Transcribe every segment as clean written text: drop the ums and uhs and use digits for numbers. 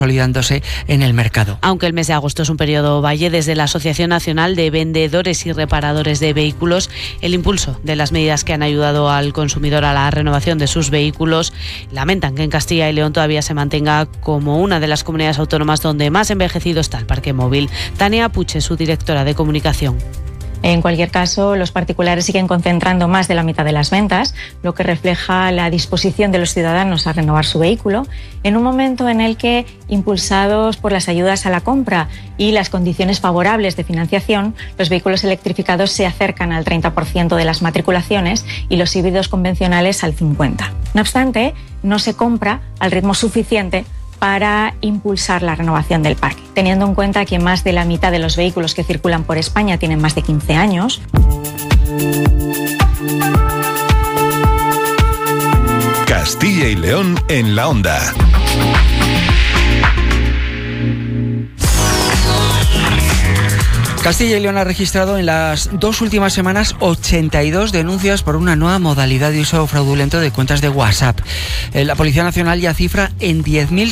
consolidándose en el mercado. Aunque el mes de agosto es un periodo valle, desde la Asociación Nacional de Vendedores y Reparadores de Vehículos, el impulso de las medidas que han ayudado al consumidor a la renovación de sus vehículos, lamentan que en Castilla y León todavía se mantenga como una de las comunidades autónomas donde más envejecido está el parque móvil. Tania Puche, su directora de comunicación. En cualquier caso, los particulares siguen concentrando más de la mitad de las ventas, lo que refleja la disposición de los ciudadanos a renovar su vehículo, en un momento en el que, impulsados por las ayudas a la compra y las condiciones favorables de financiación, los vehículos electrificados se acercan al 30% de las matriculaciones y los híbridos convencionales al 50%. No obstante, no se compra al ritmo suficiente para impulsar la renovación del parque, teniendo en cuenta que más de la mitad de los vehículos que circulan por España tienen más de 15 años. Castilla y León en la onda. Castilla y León ha registrado en las 2 últimas semanas 82 denuncias por una nueva modalidad de uso fraudulento de cuentas de WhatsApp. La Policía Nacional ya cifra en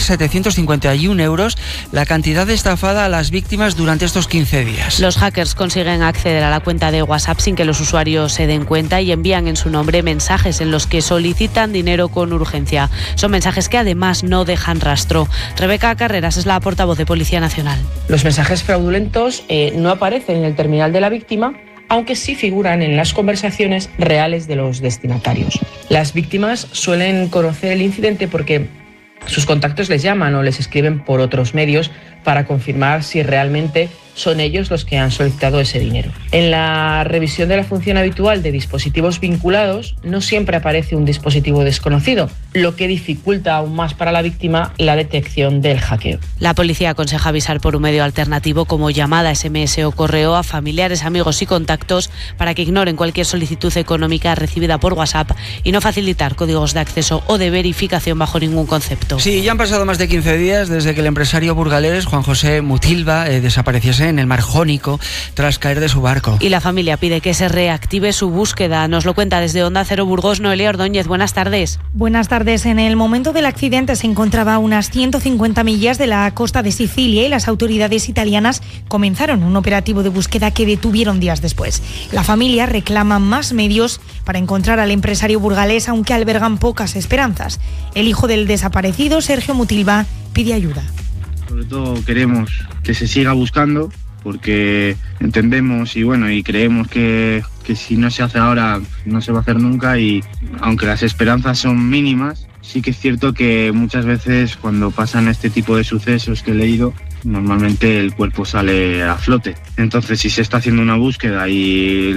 10.751 euros la cantidad estafada a las víctimas durante estos 15 días. Los hackers consiguen acceder a la cuenta de WhatsApp sin que los usuarios se den cuenta y envían en su nombre mensajes en los que solicitan dinero con urgencia. Son mensajes que además no dejan rastro. Rebeca Carreras es la portavoz de Policía Nacional. Los mensajes fraudulentos no aparecen en el terminal de la víctima, aunque sí figuran en las conversaciones reales de los destinatarios. Las víctimas suelen conocer el incidente porque sus contactos les llaman o les escriben por otros medios para confirmar si realmente son ellos los que han solicitado ese dinero. En la revisión de la función habitual de dispositivos vinculados, no siempre aparece un dispositivo desconocido, lo que dificulta aún más para la víctima la detección del hackeo. La policía aconseja avisar por un medio alternativo como llamada, SMS o correo a familiares, amigos y contactos para que ignoren cualquier solicitud económica recibida por WhatsApp y no facilitar códigos de acceso o de verificación bajo ningún concepto. Sí, ya han pasado más de 15 días desde que el empresario burgalés Juan José Mutilva desapareciese en el mar Jónico tras caer de su barco. Y la familia pide que se reactive su búsqueda. Nos lo cuenta desde Onda Cero Burgos Noelia Ordóñez. Buenas tardes. Buenas tardes. En el momento del accidente se encontraba a unas 150 millas de la costa de Sicilia y las autoridades italianas comenzaron un operativo de búsqueda que detuvieron días después. La familia reclama más medios para encontrar al empresario burgalés, aunque albergan pocas esperanzas. El hijo del desaparecido, Sergio Mutilva, pide ayuda. Sobre todo queremos que se siga buscando porque entendemos y creemos que si no se hace ahora no se va a hacer nunca, y aunque las esperanzas son mínimas, sí que es cierto que muchas veces cuando pasan este tipo de sucesos que he leído, normalmente el cuerpo sale a flote. Entonces, si se está haciendo una búsqueda y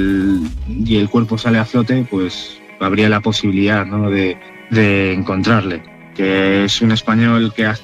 el cuerpo sale a flote, pues habría la posibilidad, ¿no?, de encontrarle. Que es un español que ha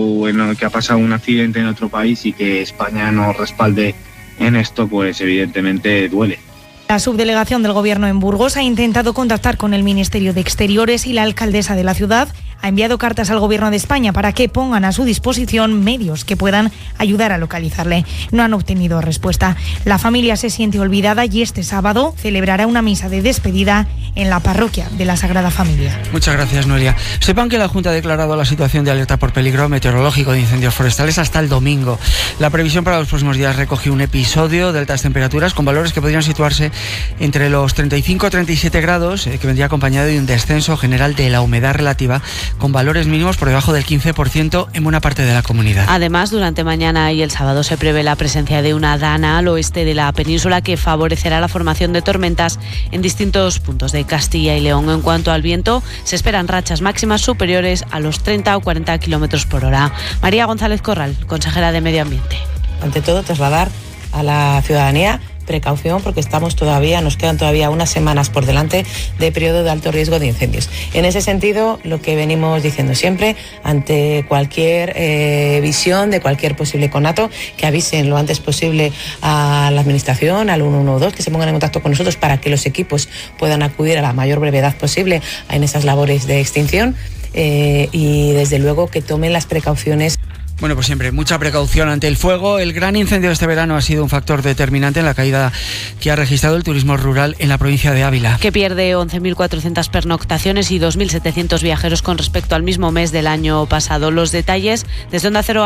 pasado un accidente en otro país y que España no respalde en esto, pues evidentemente duele. La subdelegación del Gobierno en Burgos ha intentado contactar con el Ministerio de Exteriores y la alcaldesa de la ciudad ha enviado cartas al Gobierno de España para que pongan a su disposición medios que puedan ayudar a localizarle. No han obtenido respuesta. La familia se siente olvidada y este sábado celebrará una misa de despedida en la parroquia de la Sagrada Familia. Muchas gracias, Noelia. Sepan que la Junta ha declarado la situación de alerta por peligro meteorológico de incendios forestales hasta el domingo. La previsión para los próximos días recoge un episodio de altas temperaturas con valores que podrían situarse entre los 35 y 37 grados, que vendría acompañado de un descenso general de la humedad relativa, con valores mínimos por debajo del 15% en buena parte de la comunidad. Además, durante mañana y el sábado se prevé la presencia de una dana al oeste de la península que favorecerá la formación de tormentas en distintos puntos de Castilla y León. En cuanto al viento, se esperan rachas máximas superiores a los 30 o 40 kilómetros por hora. María González Corral, consejera de Medio Ambiente. Ante todo, trasladar a la ciudadanía precaución porque nos quedan todavía unas semanas por delante de periodo de alto riesgo de incendios. En ese sentido, lo que venimos diciendo siempre, ante cualquier visión de cualquier posible conato, que avisen lo antes posible a la administración, al 112, que se pongan en contacto con nosotros para que los equipos puedan acudir a la mayor brevedad posible en esas labores de extinción y desde luego que tomen las precauciones. Bueno, pues siempre mucha precaución ante el fuego. El gran incendio de este verano ha sido un factor determinante en la caída que ha registrado el turismo rural en la provincia de Ávila. Que pierde 11.400 pernoctaciones y 2.700 viajeros con respecto al mismo mes del año pasado. Los detalles desde Onda Cero.